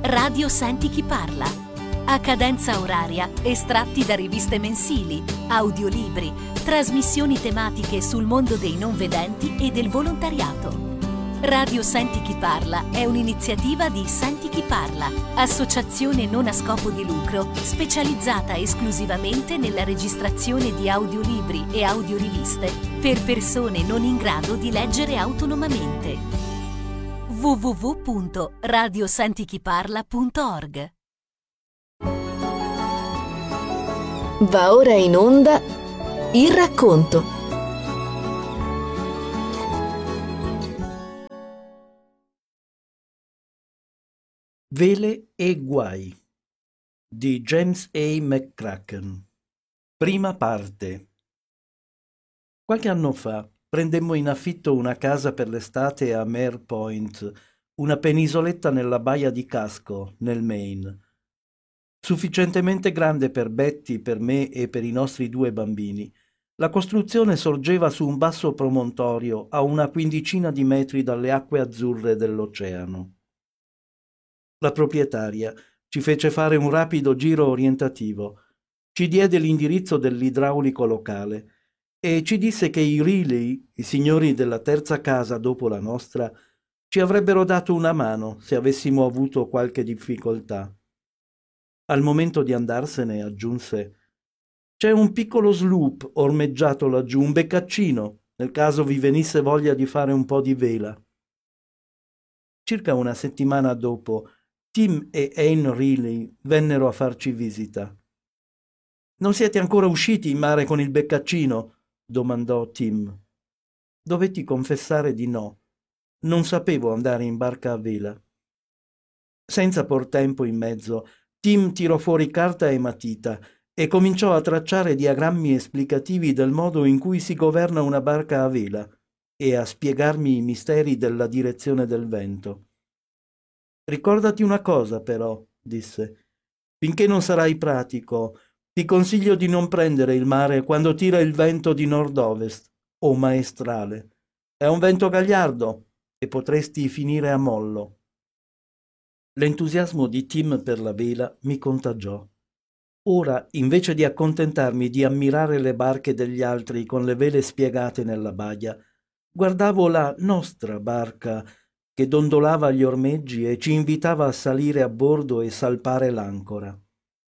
Radio Senti chi parla. A cadenza oraria, estratti da riviste mensili, audiolibri, trasmissioni tematiche sul mondo dei non vedenti e del volontariato. Radio Senti chi parla è un'iniziativa di Senti chi parla, associazione non a scopo di lucro specializzata esclusivamente nella registrazione di audiolibri e audioriviste per persone non in grado di leggere autonomamente. www.radiosentichiparla.org. Va ora in onda il racconto. Vele e guai di James A. McCracken. Prima parte. Qualche anno fa prendemmo in affitto una casa per l'estate a Mare Point, una penisoletta nella baia di Casco, nel Maine. Sufficientemente grande per Betty, per me e per i nostri 2 bambini. La costruzione sorgeva su un basso promontorio a una quindicina di metri dalle acque azzurre dell'oceano. La proprietaria ci fece fare un rapido giro orientativo, ci diede l'indirizzo dell'idraulico locale e ci disse che i Riley, i signori della terza casa dopo la nostra, ci avrebbero dato una mano se avessimo avuto qualche difficoltà. Al momento di andarsene aggiunse: «C'è un piccolo sloop ormeggiato laggiù, un beccaccino, nel caso vi venisse voglia di fare un po' di vela». Circa una settimana dopo, Tim e Anne Riley vennero a farci visita. «Non siete ancora usciti in mare con il beccaccino?» domandò Tim. Dovetti confessare di no. Non sapevo andare in barca a vela. Senza por tempo in mezzo, Tim tirò fuori carta e matita e cominciò a tracciare diagrammi esplicativi del modo in cui si governa una barca a vela e a spiegarmi i misteri della direzione del vento. «Ricordati una cosa, però», disse. «Finché non sarai pratico, ti consiglio di non prendere il mare quando tira il vento di nord-ovest o maestrale. È un vento gagliardo e potresti finire a mollo». L'entusiasmo di Tim per la vela mi contagiò. Ora, invece di accontentarmi di ammirare le barche degli altri con le vele spiegate nella baia, guardavo la nostra barca che dondolava agli ormeggi e ci invitava a salire a bordo e salpare l'ancora.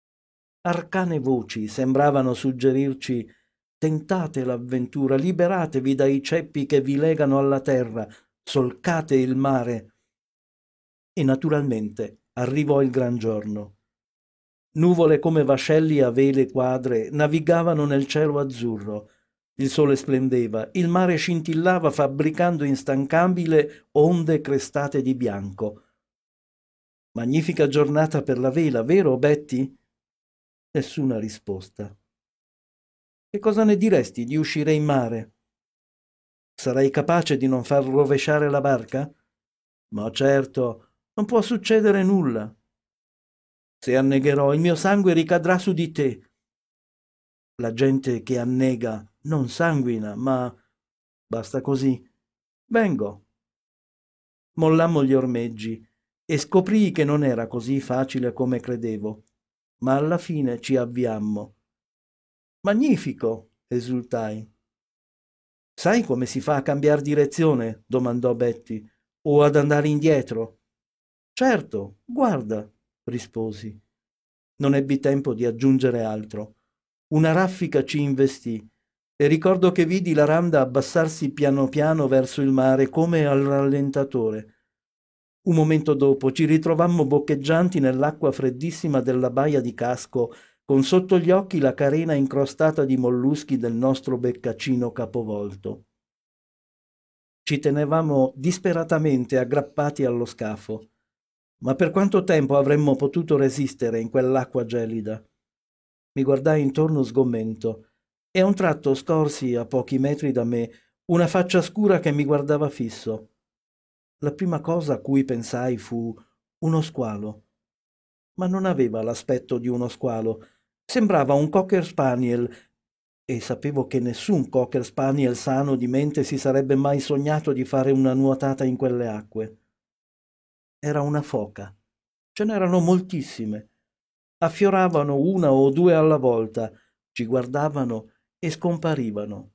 Arcane voci sembravano suggerirci: «Tentate l'avventura, liberatevi dai ceppi che vi legano alla terra, solcate il mare». E naturalmente arrivò il gran giorno. Nuvole come vascelli a vele quadre navigavano nel cielo azzurro. Il sole splendeva, il mare scintillava fabbricando instancabile onde crestate di bianco. «Magnifica giornata per la vela, vero, Betty?» Nessuna risposta. «Che cosa ne diresti di uscire in mare?» «Sarai capace di non far rovesciare la barca?» «Ma certo, non può succedere nulla». «Se annegherò, il mio sangue ricadrà su di te». «La gente che annega non sanguina, ma basta così. Vengo». Mollammo gli ormeggi e scoprii che non era così facile come credevo, ma alla fine ci avviammo. «Magnifico!» esultai. «Sai come si fa a cambiar direzione?» domandò Betty. «O ad andare indietro?» «Certo, guarda», risposi. Non ebbi tempo di aggiungere altro. Una raffica ci investì e ricordo che vidi la randa abbassarsi piano piano verso il mare come al rallentatore. Un momento dopo ci ritrovammo boccheggianti nell'acqua freddissima della baia di Casco, con sotto gli occhi la carena incrostata di molluschi del nostro beccaccino capovolto. Ci tenevamo disperatamente aggrappati allo scafo. Ma per quanto tempo avremmo potuto resistere in quell'acqua gelida? Mi guardai intorno sgomento e a un tratto scorsi, a pochi metri da me, una faccia scura che mi guardava fisso. La prima cosa a cui pensai fu uno squalo. Ma non aveva l'aspetto di uno squalo. Sembrava un cocker spaniel, e sapevo che nessun cocker spaniel sano di mente si sarebbe mai sognato di fare una nuotata in quelle acque. Era una foca. Ce n'erano moltissime. Affioravano una o due alla volta, ci guardavano e scomparivano.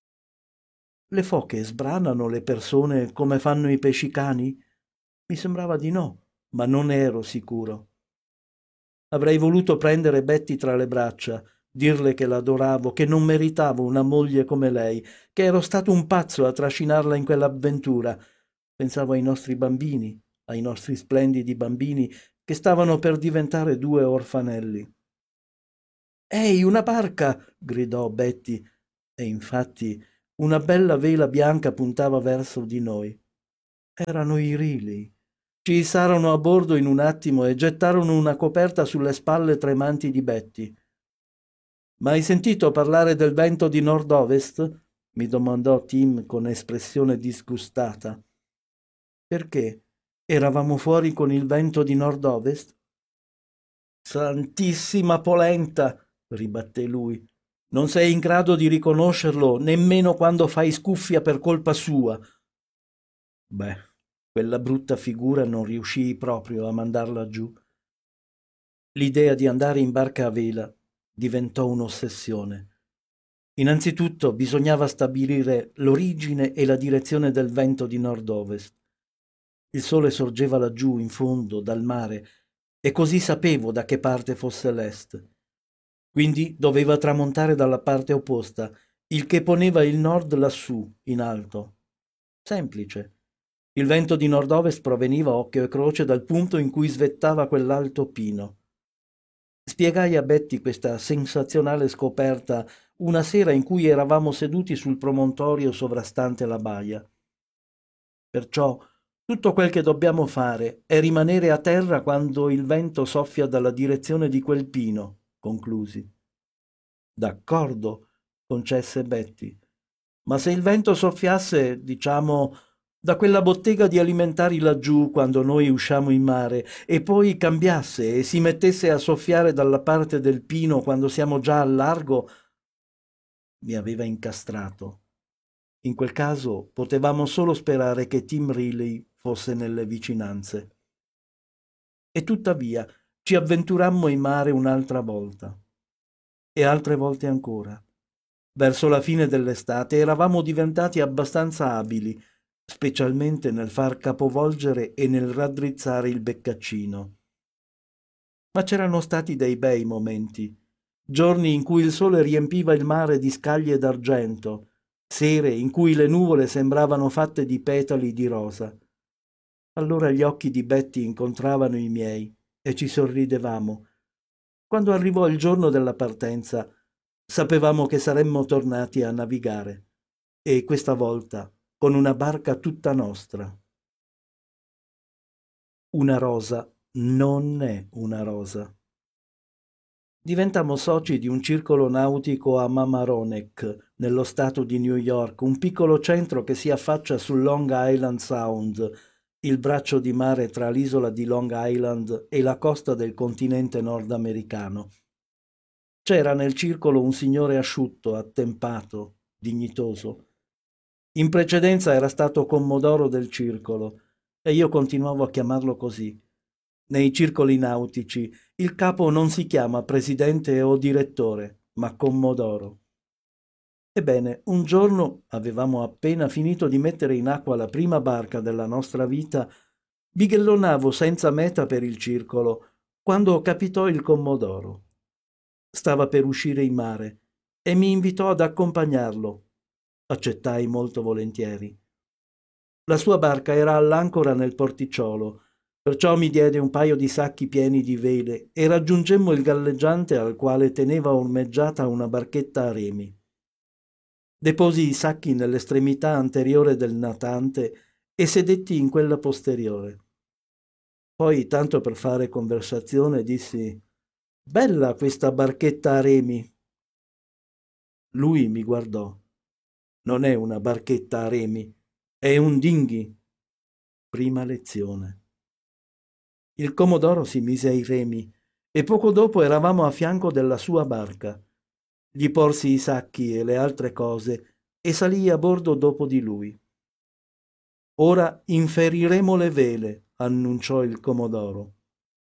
Le foche sbranano le persone come fanno i pescicani? Mi sembrava di no, ma non ero sicuro. Avrei voluto prendere Betty tra le braccia, dirle che l'adoravo, che non meritavo una moglie come lei, che ero stato un pazzo a trascinarla in quell'avventura. Pensavo ai nostri bambini, ai nostri splendidi bambini che stavano per diventare due orfanelli. Ehi, una barca! Gridò Betty, e infatti una bella vela bianca puntava verso di noi. Erano i Riley. Ci issarono a bordo in un attimo e gettarono una coperta sulle spalle tremanti di Betty. Ma hai sentito parlare del vento di nord-ovest? Mi domandò Tim con espressione disgustata. Perché? Eravamo fuori con il vento di nord-ovest? Santissima polenta! Ribatté lui. Non sei in grado di riconoscerlo nemmeno quando fai scuffia per colpa sua. Beh, quella brutta figura non riuscii proprio a mandarla giù. L'idea di andare in barca a vela diventò un'ossessione. Innanzitutto bisognava stabilire l'origine e la direzione del vento di nord-ovest. Il sole sorgeva laggiù in fondo dal mare e così sapevo da che parte fosse l'est. Quindi doveva tramontare dalla parte opposta, il che poneva il nord lassù, in alto. Semplice. Il vento di nord-ovest proveniva occhio e croce dal punto in cui svettava quell'alto pino. Spiegai a Betty questa sensazionale scoperta una sera in cui eravamo seduti sul promontorio sovrastante la baia. Perciò tutto quel che dobbiamo fare è rimanere a terra quando il vento soffia dalla direzione di quel pino, conclusi. D'accordo, concesse Betty. Ma se il vento soffiasse, diciamo, da quella bottega di alimentari laggiù quando noi usciamo in mare e poi cambiasse e si mettesse a soffiare dalla parte del pino quando siamo già al largo, mi aveva incastrato. In quel caso potevamo solo sperare che Tim Riley fosse nelle vicinanze. E tuttavia ci avventurammo in mare un'altra volta. E altre volte ancora. Verso la fine dell'estate eravamo diventati abbastanza abili, specialmente nel far capovolgere e nel raddrizzare il beccaccino. Ma c'erano stati dei bei momenti, giorni in cui il sole riempiva il mare di scaglie d'argento, sere in cui le nuvole sembravano fatte di petali di rosa. Allora gli occhi di Betty incontravano i miei e ci sorridevamo. Quando arrivò il giorno della partenza, sapevamo che saremmo tornati a navigare, e questa volta con una barca tutta nostra. Una rosa non è una rosa. Diventammo soci di un circolo nautico a Mamaroneck, nello stato di New York, un piccolo centro che si affaccia sul Long Island Sound, il braccio di mare tra l'isola di Long Island e la costa del continente nordamericano. C'era nel circolo un signore asciutto, attempato, dignitoso. In precedenza era stato commodoro del circolo e io continuavo a chiamarlo così. Nei circoli nautici il capo non si chiama presidente o direttore, ma commodoro. Ebbene, un giorno avevamo appena finito di mettere in acqua la prima barca della nostra vita, bighellonavo senza meta per il circolo, quando capitò il commodoro. Stava per uscire in mare e mi invitò ad accompagnarlo. Accettai molto volentieri. La sua barca era all'ancora nel porticciolo, perciò mi diede un paio di sacchi pieni di vele e raggiungemmo il galleggiante al quale teneva ormeggiata una barchetta a remi. Deposi i sacchi nell'estremità anteriore del natante e sedetti in quella posteriore. Poi, tanto per fare conversazione, dissi: «Bella questa barchetta a remi!» Lui mi guardò. «Non è una barchetta a remi, è un dinghy». Prima lezione. Il Comodoro si mise ai remi e poco dopo eravamo a fianco della sua barca. Gli porsi i sacchi e le altre cose e salii a bordo dopo di lui. «Ora inferiremo le vele», annunciò il Comodoro.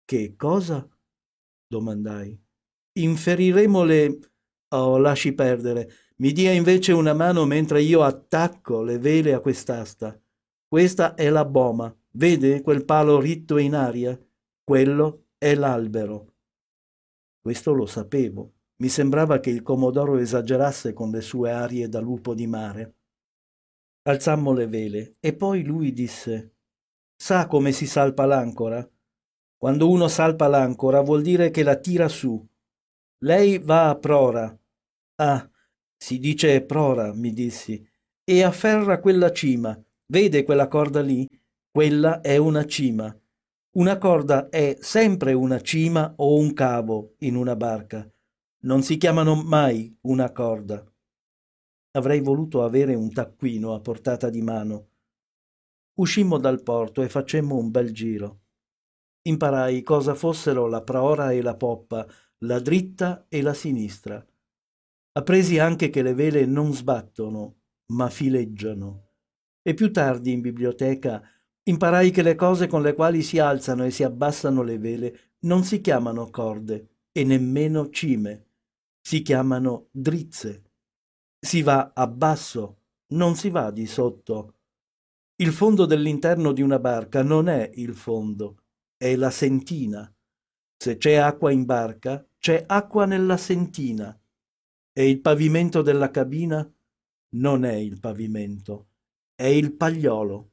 Che cosa? Domandai. Inferiremo le... Oh, lasci perdere. Mi dia invece una mano mentre io attacco le vele a quest'asta. Questa è la boma. Vede quel palo ritto in aria? Quello è l'albero. Questo lo sapevo. Mi sembrava che il Comodoro esagerasse con le sue arie da lupo di mare. Alzammo le vele e poi lui disse: Sa come si salpa l'ancora? Quando uno salpa l'ancora vuol dire che la tira su. Lei va a prora. Ah, si dice prora, mi dissi, e afferra quella cima. Vede quella corda lì? Quella è una cima. Una corda è sempre una cima o un cavo in una barca. Non si chiamano mai una corda. Avrei voluto avere un taccuino a portata di mano. Uscimmo dal porto e facemmo un bel giro. Imparai cosa fossero la prora e la poppa, la dritta e la sinistra. Appresi anche che le vele non sbattono, ma fileggiano. E più tardi in biblioteca imparai che le cose con le quali si alzano e si abbassano le vele non si chiamano corde e nemmeno cime, si chiamano drizze. Si va a basso, non si va di sotto. Il fondo dell'interno di una barca non è il fondo, è la sentina. Se c'è acqua in barca, c'è acqua nella sentina. E il pavimento della cabina non è il pavimento, è il pagliolo.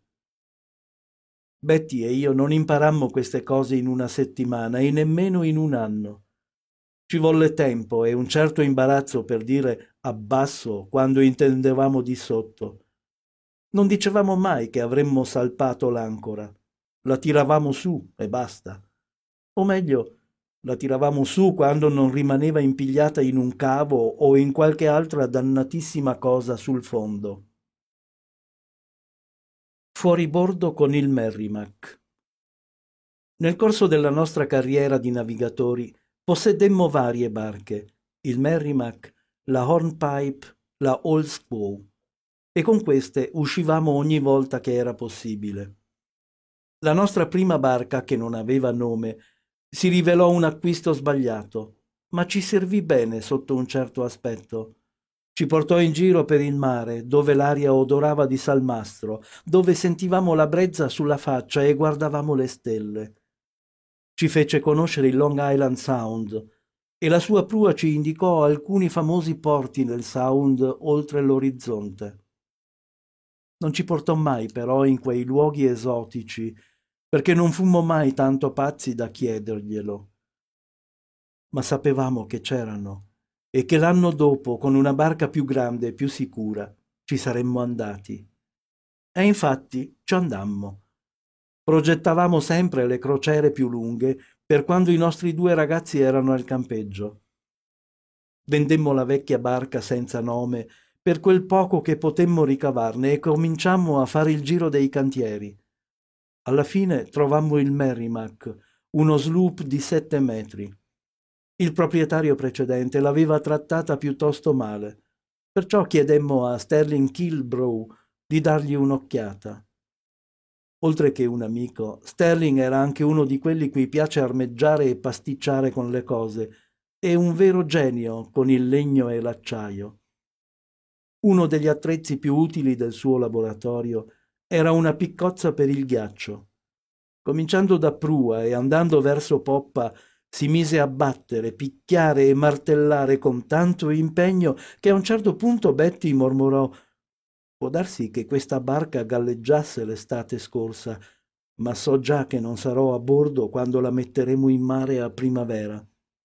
Betty e io non imparammo queste cose in una settimana e nemmeno in un anno. Ci volle tempo e un certo imbarazzo per dire abbasso quando intendevamo di sotto. Non dicevamo mai che avremmo salpato l'ancora. La tiravamo su e basta. O meglio, la tiravamo su quando non rimaneva impigliata in un cavo o in qualche altra dannatissima cosa sul fondo. Fuoribordo con il Merrimack. Nel corso della nostra carriera di navigatori possedemmo varie barche, il Merrimack, la Hornpipe, la Old Squaw, e con queste uscivamo ogni volta che era possibile. La nostra prima barca, che non aveva nome, si rivelò un acquisto sbagliato, ma ci servì bene sotto un certo aspetto. Ci portò in giro per il mare, dove l'aria odorava di salmastro, dove sentivamo la brezza sulla faccia e guardavamo le stelle. Ci fece conoscere il Long Island Sound e la sua prua ci indicò alcuni famosi porti nel Sound oltre l'orizzonte. Non ci portò mai però in quei luoghi esotici, perché non fummo mai tanto pazzi da chiederglielo. Ma sapevamo che c'erano e che l'anno dopo, con una barca più grande e più sicura, ci saremmo andati. E infatti ci andammo. Progettavamo sempre le crociere più lunghe per quando i nostri due ragazzi erano al campeggio. Vendemmo la vecchia barca senza nome per quel poco che potemmo ricavarne e cominciammo a fare il giro dei cantieri. Alla fine trovammo il Merrimack, uno sloop di 7 metri. Il proprietario precedente l'aveva trattata piuttosto male, perciò chiedemmo a Sterling Kilbrough di dargli un'occhiata. Oltre che un amico, Sterling era anche uno di quelli cui piace armeggiare e pasticciare con le cose, e un vero genio con il legno e l'acciaio. Uno degli attrezzi più utili del suo laboratorio era una piccozza per il ghiaccio. Cominciando da prua e andando verso poppa, si mise a battere, picchiare e martellare con tanto impegno che a un certo punto Betty mormorò: «Può darsi che questa barca galleggiasse l'estate scorsa, ma so già che non sarò a bordo quando la metteremo in mare a primavera».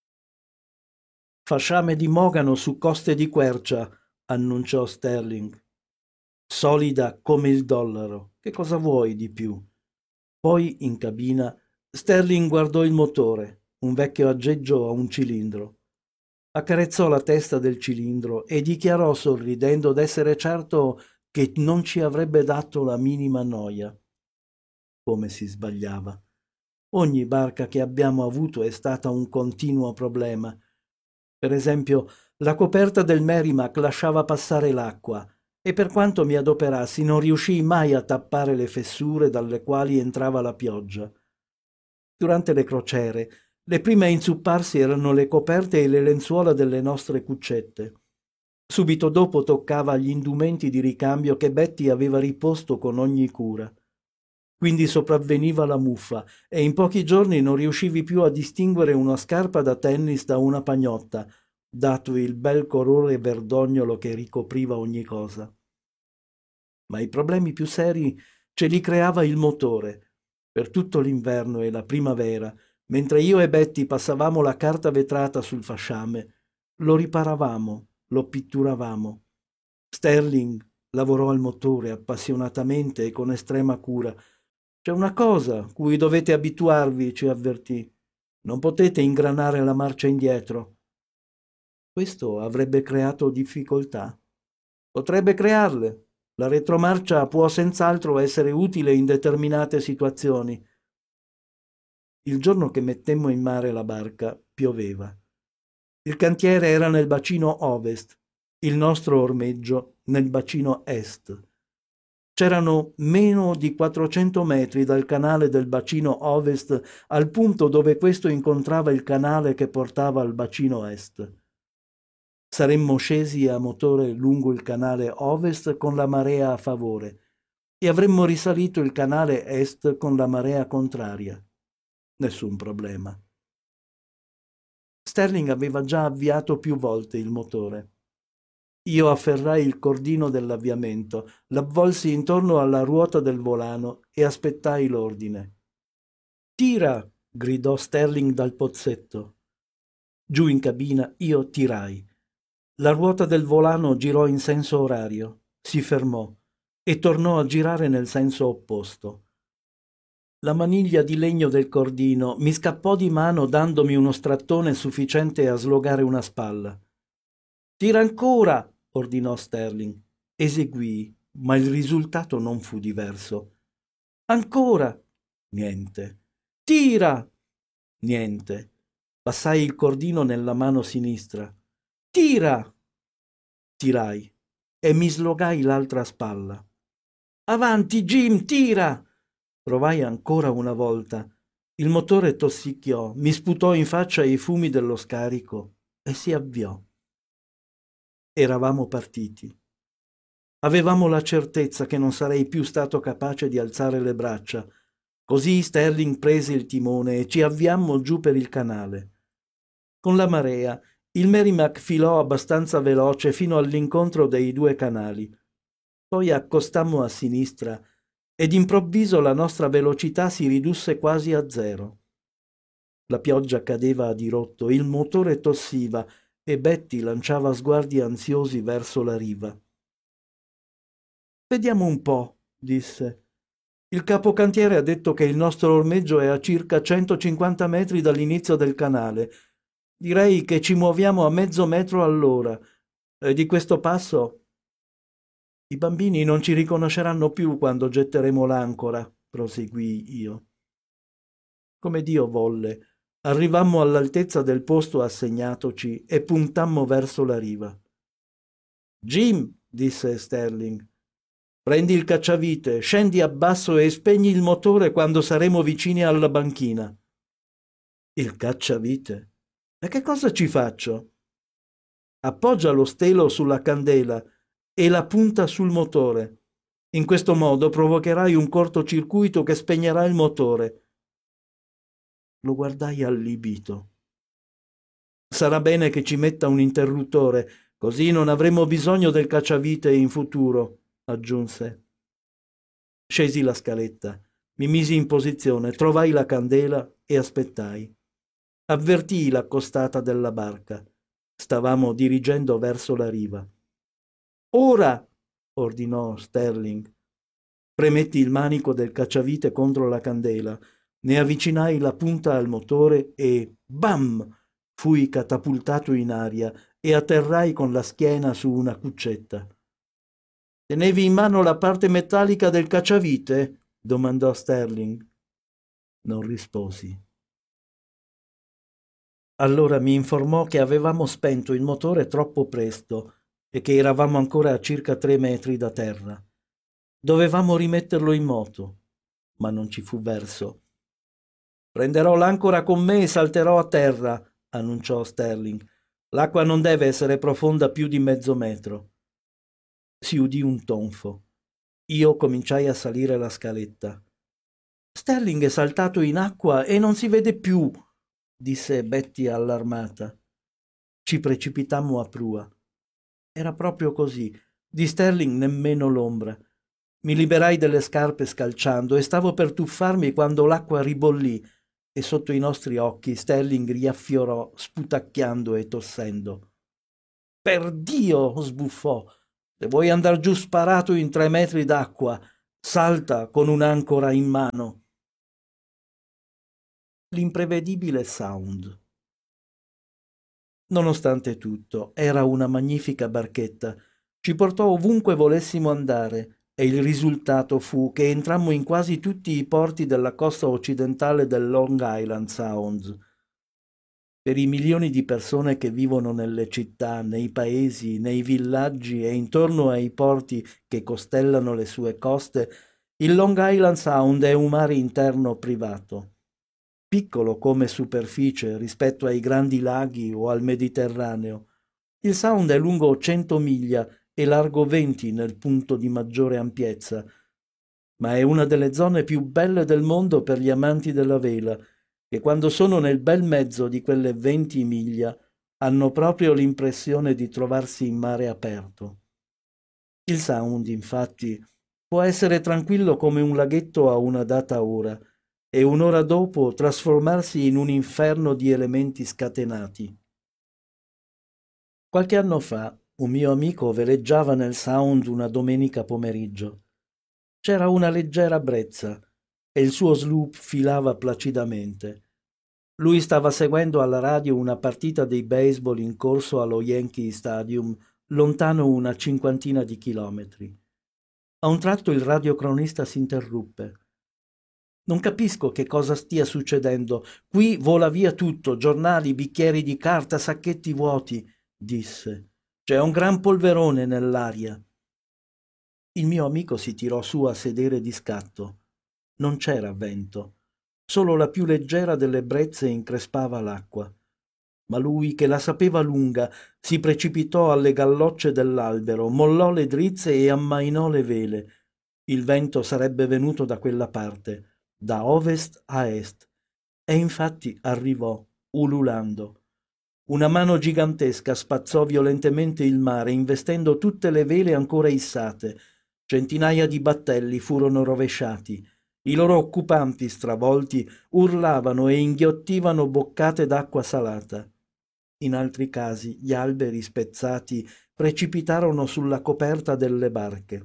«Fasciame di mogano su coste di quercia», annunciò Sterling. «Solida come il dollaro. Che cosa vuoi di più?» Poi, in cabina, Sterling guardò il motore, un vecchio aggeggio a un cilindro. Accarezzò la testa del cilindro e dichiarò sorridendo d'essere certo che non ci avrebbe dato la minima noia. Come si sbagliava. Ogni barca che abbiamo avuto è stata un continuo problema. Per esempio, la coperta del Merrimack lasciava passare l'acqua e per quanto mi adoperassi non riuscii mai a tappare le fessure dalle quali entrava la pioggia. Durante le crociere, le prime a inzupparsi erano le coperte e le lenzuola delle nostre cuccette. Subito dopo toccava gli indumenti di ricambio che Betty aveva riposto con ogni cura. Quindi sopravveniva la muffa e in pochi giorni non riuscivi più a distinguere una scarpa da tennis da una pagnotta, dato il bel colore verdognolo che ricopriva ogni cosa. Ma i problemi più seri ce li creava il motore. Per tutto l'inverno e la primavera, mentre io e Betty passavamo la carta vetrata sul fasciame, lo riparavamo, lo pitturavamo. Sterling lavorò al motore appassionatamente e con estrema cura. C'è una cosa cui dovete abituarvi, ci avvertì. Non potete ingranare la marcia indietro. Questo avrebbe creato difficoltà. Potrebbe crearle. La retromarcia può senz'altro essere utile in determinate situazioni. Il giorno che mettemmo in mare la barca, pioveva. Il cantiere era nel bacino ovest, il nostro ormeggio nel bacino est. C'erano meno di 400 metri dal canale del bacino ovest al punto dove questo incontrava il canale che portava al bacino est. Saremmo scesi a motore lungo il canale ovest con la marea a favore e avremmo risalito il canale est con la marea contraria. Nessun problema. Sterling aveva già avviato più volte il motore. Io afferrai il cordino dell'avviamento, l'avvolsi intorno alla ruota del volano e aspettai l'ordine. «Tira!» gridò Sterling dal pozzetto. Giù in cabina io tirai. La ruota del volano girò in senso orario, si fermò e tornò a girare nel senso opposto. La maniglia di legno del cordino mi scappò di mano dandomi uno strattone sufficiente a slogare una spalla. «Tira ancora!» ordinò Sterling. Eseguii, ma il risultato non fu diverso. «Ancora!» Niente. «Tira!» Niente. Passai il cordino nella mano sinistra. «Tira!» Tirai e mi slogai l'altra spalla. «Avanti, Jim, tira!» Provai ancora una volta. Il motore tossicchiò, mi sputò in faccia i fumi dello scarico e si avviò. Eravamo partiti. Avevamo la certezza che non sarei più stato capace di alzare le braccia. Così Sterling prese il timone e ci avviammo giù per il canale. Con la marea, il Merrimack filò abbastanza veloce fino all'incontro dei due canali. Poi accostammo a sinistra ed improvviso la nostra velocità si ridusse quasi a zero. La pioggia cadeva a dirotto, il motore tossiva e Betty lanciava sguardi ansiosi verso la riva. «Vediamo un po'», disse. «Il capocantiere ha detto che il nostro ormeggio è a circa 150 metri dall'inizio del canale. Direi che ci muoviamo a mezzo metro all'ora. E di questo passo i bambini non ci riconosceranno più quando getteremo l'ancora», proseguii io. Come Dio volle, arrivammo all'altezza del posto assegnatoci e puntammo verso la riva. «Jim», disse Sterling, «prendi il cacciavite, scendi a basso e spegni il motore quando saremo vicini alla banchina». «Il cacciavite? E che cosa ci faccio?» «Appoggia lo stelo sulla candela e la punta sul motore. In questo modo provocherai un cortocircuito che spegnerà il motore». Lo guardai allibito. «Sarà bene che ci metta un interruttore, così non avremo bisogno del cacciavite in futuro», aggiunse. Scesi la scaletta, mi misi in posizione, trovai la candela e aspettai. Avvertii la costata della barca. Stavamo dirigendo verso la riva. «Ora!» ordinò Sterling. Premetti il manico del cacciavite contro la candela, ne avvicinai la punta al motore e bam! Fui catapultato in aria e atterrai con la schiena su una cuccetta. «Tenevi in mano la parte metallica del cacciavite?» domandò Sterling. Non risposi. Allora mi informò che avevamo spento il motore troppo presto e che eravamo ancora a circa 3 metri da terra. Dovevamo rimetterlo in moto, ma non ci fu verso. Prenderò l'ancora con me e salterò a terra, annunciò Sterling. L'acqua non deve essere profonda più di mezzo metro. Si udì un tonfo. Io cominciai a salire la scaletta. Sterling è saltato in acqua e non si vede più, disse Betty allarmata. Ci precipitammo a prua. Era proprio così. Di Sterling nemmeno l'ombra. Mi liberai delle scarpe scalciando e stavo per tuffarmi quando l'acqua ribollì e sotto i nostri occhi Sterling riaffiorò sputacchiando e tossendo. «Perdio!» sbuffò. «Se vuoi andar giù sparato in 3 metri d'acqua, salta con un'ancora in mano!» L'imprevedibile Sound. Nonostante tutto, era una magnifica barchetta. Ci portò ovunque volessimo andare e il risultato fu che entrammo in quasi tutti i porti della costa occidentale del Long Island Sound. Per i milioni di persone che vivono nelle città, nei paesi, nei villaggi e intorno ai porti che costellano le sue coste, il Long Island Sound è un mare interno privato. Piccolo come superficie rispetto ai grandi laghi o al Mediterraneo. Il Sound è lungo 100 miglia e largo 20 nel punto di maggiore ampiezza, ma è una delle zone più belle del mondo per gli amanti della vela, che quando sono nel bel mezzo di quelle 20 miglia hanno proprio l'impressione di trovarsi in mare aperto. Il Sound, infatti, può essere tranquillo come un laghetto a una data ora, e un'ora dopo trasformarsi in un inferno di elementi scatenati. Qualche anno fa un mio amico veleggiava nel Sound una domenica pomeriggio. C'era una leggera brezza e il suo sloop filava placidamente. Lui stava seguendo alla radio una partita di baseball in corso allo Yankee Stadium, lontano una 50 di chilometri. A un tratto il radiocronista si interruppe. «Non capisco che cosa stia succedendo. Qui vola via tutto, giornali, bicchieri di carta, sacchetti vuoti», disse. «C'è un gran polverone nell'aria». Il mio amico si tirò su a sedere di scatto. Non c'era vento. Solo la più leggera delle brezze increspava l'acqua. Ma lui, che la sapeva lunga, si precipitò alle gallocce dell'albero, mollò le drizze e ammainò le vele. Il vento sarebbe venuto da quella parte, da ovest a est, e infatti arrivò, ululando. Una mano gigantesca spazzò violentemente il mare, investendo tutte le vele ancora issate. Centinaia di battelli furono rovesciati. I loro occupanti, stravolti, urlavano e inghiottivano boccate d'acqua salata. In altri casi gli alberi spezzati precipitarono sulla coperta delle barche.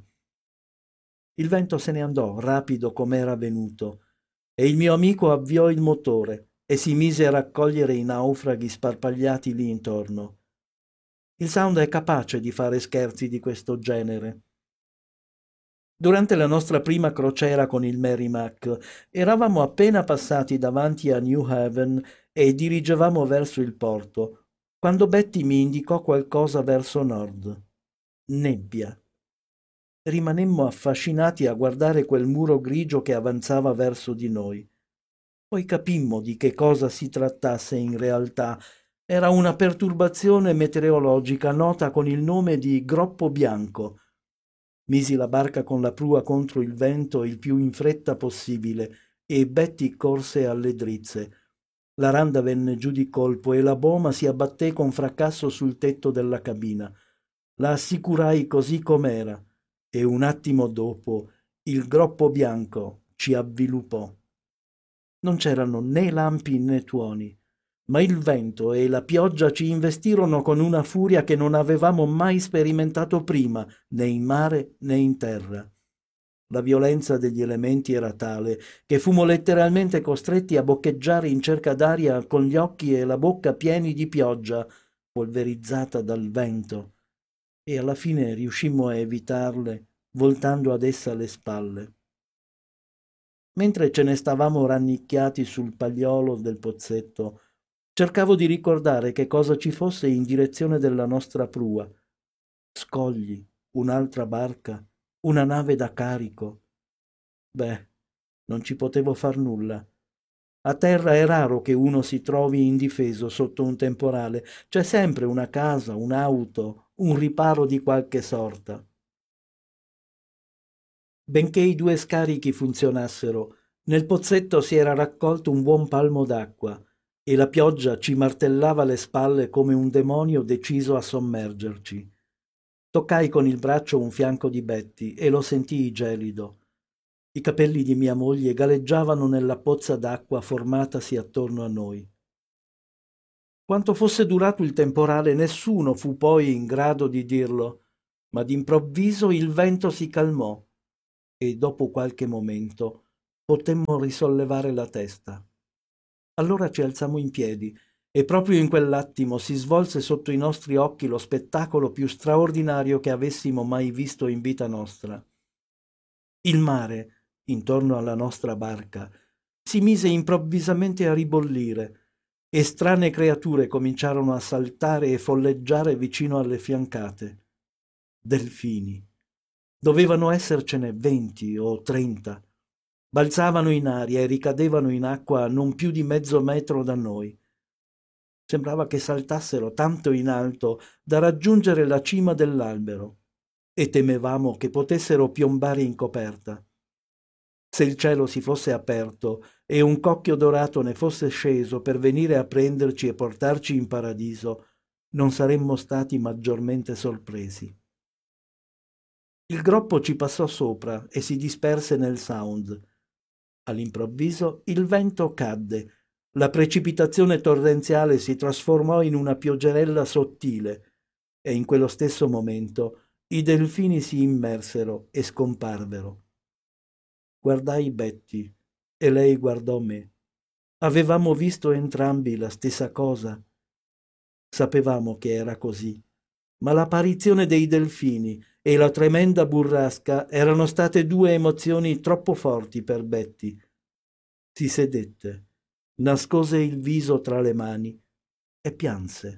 Il vento se ne andò, rapido com'era venuto, e il mio amico avviò il motore e si mise a raccogliere i naufraghi sparpagliati lì intorno. Il Sound è capace di fare scherzi di questo genere. Durante la nostra prima crociera con il Merrimack eravamo appena passati davanti a New Haven e dirigevamo verso il porto, quando Betty mi indicò qualcosa verso nord. Nebbia. Rimanemmo affascinati a guardare quel muro grigio che avanzava verso di noi. Poi capimmo di che cosa si trattasse in realtà. Era una perturbazione meteorologica nota con il nome di groppo bianco. Misi la barca con la prua contro il vento il più in fretta possibile e Betty corse alle drizze. La randa venne giù di colpo e la boma si abbatté con fracasso sul tetto della cabina. La assicurai così com'era e un attimo dopo il groppo bianco ci avviluppò. Non c'erano né lampi né tuoni, ma il vento e la pioggia ci investirono con una furia che non avevamo mai sperimentato prima, né in mare né in terra. La violenza degli elementi era tale che fummo letteralmente costretti a boccheggiare in cerca d'aria con gli occhi e la bocca pieni di pioggia, polverizzata dal vento, e alla fine riuscimmo a evitarle, voltando ad essa le spalle. Mentre ce ne stavamo rannicchiati sul pagliolo del pozzetto, cercavo di ricordare che cosa ci fosse in direzione della nostra prua. Scogli, un'altra barca, una nave da carico. Beh, non ci potevo far nulla. A terra è raro che uno si trovi indifeso sotto un temporale. C'è sempre una casa, un'auto, un riparo di qualche sorta. Benché i due scarichi funzionassero, nel pozzetto si era raccolto un buon palmo d'acqua e la pioggia ci martellava le spalle come un demonio deciso a sommergerci. Toccai con il braccio un fianco di Betty e lo sentii gelido. I capelli di mia moglie galleggiavano nella pozza d'acqua formatasi attorno a noi. Quanto fosse durato il temporale nessuno fu poi in grado di dirlo, ma d'improvviso il vento si calmò e dopo qualche momento potemmo risollevare la testa. Allora ci alzammo in piedi e proprio in quell'attimo si svolse sotto i nostri occhi lo spettacolo più straordinario che avessimo mai visto in vita nostra. Il mare, intorno alla nostra barca, si mise improvvisamente a ribollire e strane creature cominciarono a saltare e folleggiare vicino alle fiancate. Delfini. Dovevano essercene 20 o 30. Balzavano in aria e ricadevano in acqua a non più di mezzo metro da noi. Sembrava che saltassero tanto in alto da raggiungere la cima dell'albero e temevamo che potessero piombare in coperta. Se il cielo si fosse aperto e un cocchio dorato ne fosse sceso per venire a prenderci e portarci in paradiso, non saremmo stati maggiormente sorpresi. Il groppo ci passò sopra e si disperse nel Sound. All'improvviso il vento cadde, la precipitazione torrenziale si trasformò in una pioggerella sottile e in quello stesso momento i delfini si immersero e scomparvero. Guardai Betty e lei guardò me. Avevamo visto entrambi la stessa cosa. Sapevamo che era così, ma l'apparizione dei delfini e la tremenda burrasca erano state due emozioni troppo forti per Betty. Si sedette, nascose il viso tra le mani e pianse.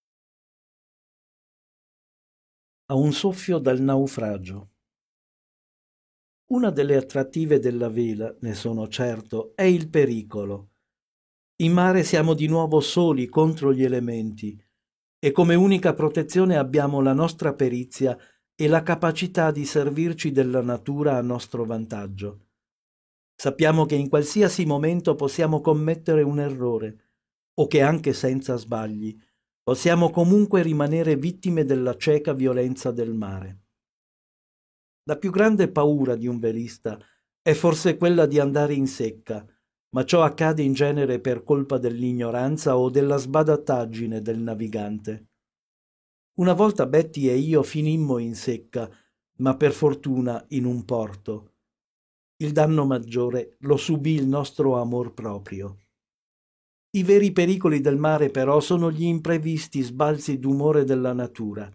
A un soffio dal naufragio. Una delle attrattive della vela, ne sono certo, è il pericolo. In mare siamo di nuovo soli contro gli elementi e come unica protezione abbiamo la nostra perizia e la capacità di servirci della natura a nostro vantaggio. Sappiamo che in qualsiasi momento possiamo commettere un errore o che anche senza sbagli possiamo comunque rimanere vittime della cieca violenza del mare. La più grande paura di un velista è forse quella di andare in secca, ma ciò accade in genere per colpa dell'ignoranza o della sbadattaggine del navigante. Una volta Betty e io finimmo in secca, ma per fortuna in un porto. Il danno maggiore lo subì il nostro amor proprio. I veri pericoli del mare però sono gli imprevisti sbalzi d'umore della natura.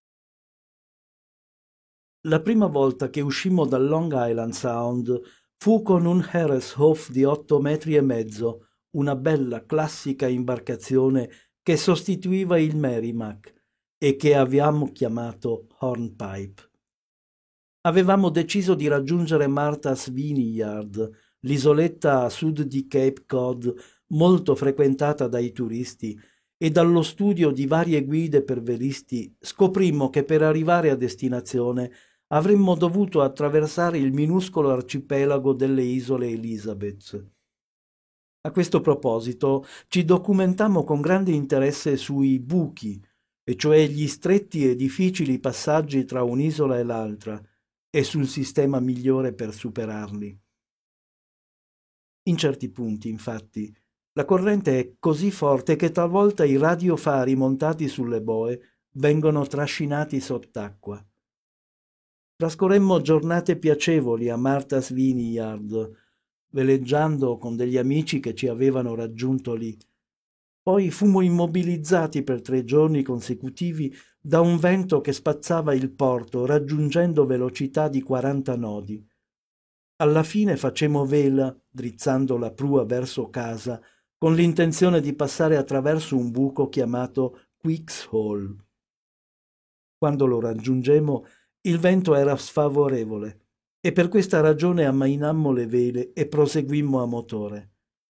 La prima volta che uscimmo dal Long Island Sound fu con un Harrishoff di 8,5 metri, una bella classica imbarcazione che sostituiva il Merrimack e che avevamo chiamato Hornpipe. Avevamo deciso di raggiungere Martha's Vineyard, l'isoletta a sud di Cape Cod molto frequentata dai turisti, e dallo studio di varie guide per velisti scoprimmo che per arrivare a destinazione avremmo dovuto attraversare il minuscolo arcipelago delle isole Elizabeth. A questo proposito ci documentammo con grande interesse sui buchi, e cioè gli stretti e difficili passaggi tra un'isola e l'altra, e sul sistema migliore per superarli. In certi punti, infatti, la corrente è così forte che talvolta i radiofari montati sulle boe vengono trascinati sott'acqua. Trascorremmo giornate piacevoli a Martha's Vineyard, veleggiando con degli amici che ci avevano raggiunto lì. Poi fummo immobilizzati per 3 giorni consecutivi da un vento che spazzava il porto, raggiungendo velocità di 40 nodi. Alla fine facemmo vela, drizzando la prua verso casa, con l'intenzione di passare attraverso un buco chiamato Quick's Hole. Quando lo raggiungemmo, il vento era sfavorevole e per questa ragione ammainammo le vele e proseguimmo a motore.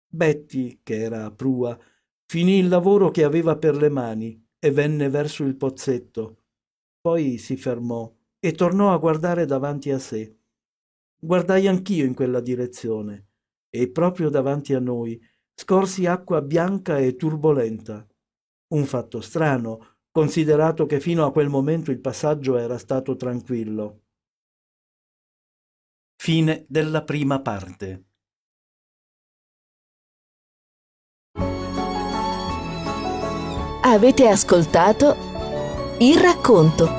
Betty, che era a prua, finì il lavoro che aveva per le mani e venne verso il pozzetto. Poi si fermò e tornò a guardare davanti a sé. Guardai anch'io in quella direzione e proprio davanti a noi scorsi acqua bianca e turbolenta. Un fatto strano, considerato che fino a quel momento il passaggio era stato tranquillo. Fine della prima parte. Avete ascoltato Il racconto.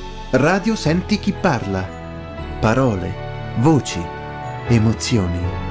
Radio Senti chi parla. Parole, voci, emozioni.